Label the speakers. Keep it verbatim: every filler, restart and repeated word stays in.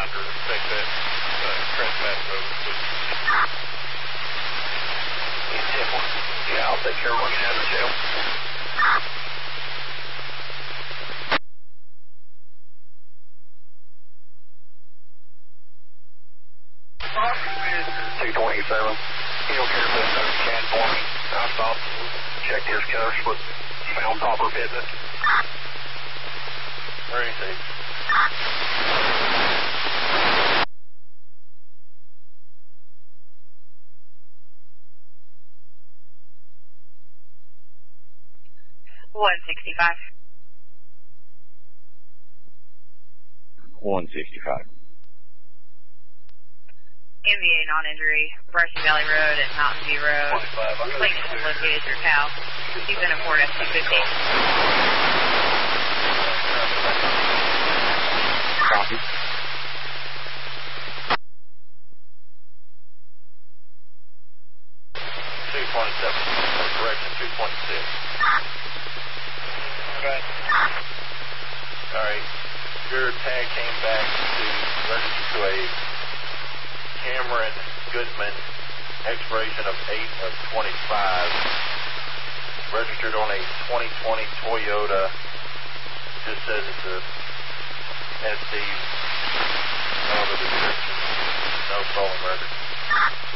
Speaker 1: Commander, take that uh, transmat over, please.
Speaker 2: Yeah, I'll take care of looking at it, too. two twenty-seven. You don't care if that's a cat for me. I stopped, checked his cuffs, but found proper business.
Speaker 1: Where is he?
Speaker 3: one sixty-five.
Speaker 4: one sixty-five.
Speaker 3: M V A non-injury, Brushy Valley Road at Mountain View Road. Clayton has located your cow. He's in a Ford F two fifty.
Speaker 4: Copy.
Speaker 1: two twenty-seven, correction, two twenty-six.
Speaker 2: Okay.
Speaker 1: Alright, your tag came back to register to a Cameron Goodman, expiration of eight of twenty-five, registered on a twenty twenty Toyota, just says it's a S D, no other description, no stolen record.